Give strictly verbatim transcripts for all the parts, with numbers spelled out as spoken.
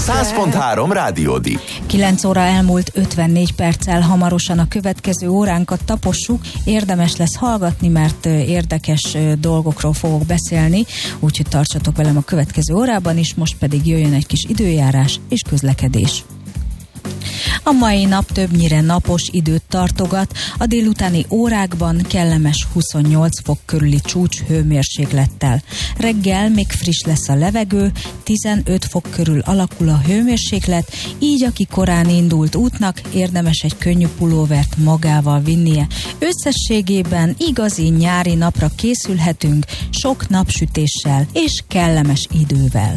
száz pont három Rádiódi. kilenc óra elmúlt ötvennégy perccel, hamarosan a következő óránkat tapossuk. Érdemes lesz hallgatni, mert érdekes dolgokról fogok beszélni, úgyhogy tartsatok velem a következő órában is, most pedig jöjjön egy kis időjárás és közlekedés. A mai nap többnyire napos időt tartogat, a délutáni órákban kellemes huszonnyolc fok körüli csúcs hőmérséklettel. Reggel még friss lesz a levegő, tizenöt fok körül alakul a hőmérséklet, így aki korán indult útnak, érdemes egy könnyű pulóvert magával vinnie. Összességében igazi nyári napra készülhetünk, sok napsütéssel és kellemes idővel.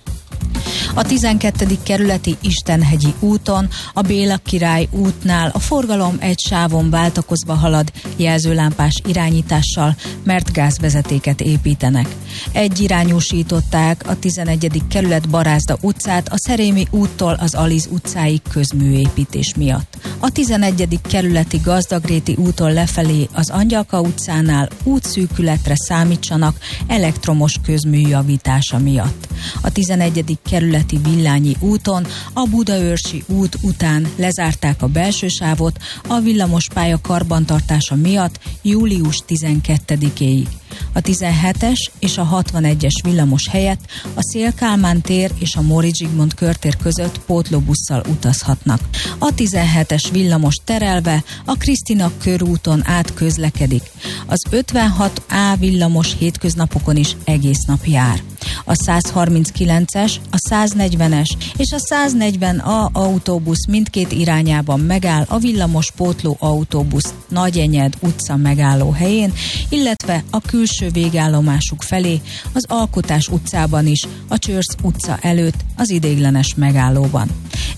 A tizenkettedik kerületi Istenhegyi úton, a Béla Király útnál a forgalom egy sávon váltakozva halad jelzőlámpás irányítással, mert gázvezetéket építenek. Egyirányúsították a tizenegyedik kerület Barázda utcát a Szerémi úttól az Aliz utcáig közműépítés miatt. A tizenegyedik kerületi Gazdagréti úton lefelé az Angyalka utcánál útszűkületre számítsanak elektromos közmű javítása miatt. A tizenegyedik kerületi Villányi úton a Budaörsi út után lezárták a belső sávot a villamospálya karbantartása miatt július tizenkettedikéig. A tizenhetes és a hatvanegyes villamos helyett a Széll-Kálmán tér és a Móricz Zsigmond körtér között pótlóbusszal utazhatnak. A tizenhetes villamos terelve a Krisztina körúton át közlekedik. Az ötvenhat á villamos hétköznapokon is egész nap jár. A százharminckilences, a száznegyvenes és a száznegyven á autóbusz mindkét irányában megáll a villamos pótló autóbusz Nagyenyed utca megálló helyén, illetve a külső végállomásuk felé az Alkotás utcában is, a Csörsz utca előtt az ideiglenes megállóban.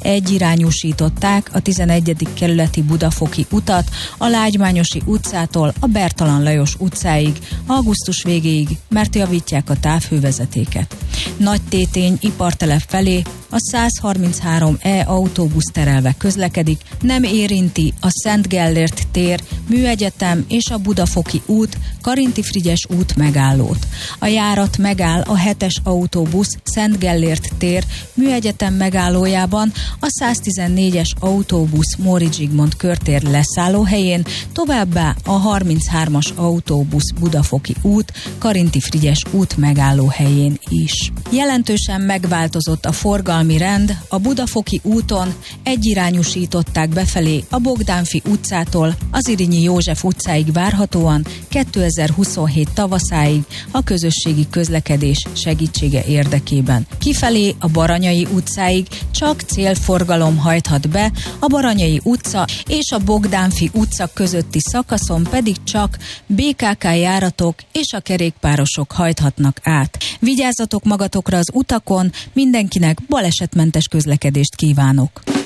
Egyirányúsították a tizenegyedik kerületi Budafoki utat a Lágymányosi utcától a Bertalan Lajos utcáig, augusztus végéig, mert javítják a távhővezetéket. Nagytétény ipartelep felé a százharminchárom é autóbusz terelve közlekedik, nem érinti a Szent Gellért tér, Műegyetem és a Budafoki út, Karinti Frigyes út megállót. A járat megáll a hetes autóbusz Szent Gellért tér, Műegyetem megállójában, a száztizennégyes autóbusz Móricz Zsigmond körtér leszállóhelyén, továbbá a harminchármas autóbusz Budafoki út, Karinti Frigyes út megállóhelyén is. Jelentősen megváltozott a forgalmi rend, a Budafoki úton egyirányúsították befelé a Bogdánfi utcától az Irinyi József utcáig várhatóan kétezer-huszonhét tavaszáig a közösségi közlekedés segítsége érdekében. Kifelé a Baranyai utcáig csak célforgalom hajthat be, a Baranyai utca és a Bogdánfi utca közötti szakaszon pedig csak bé ká ká járatok és a kerékpárosok hajthatnak át. Vigyázzatok magatokra az utakon, mindenkinek balesetmentes közlekedést kívánok!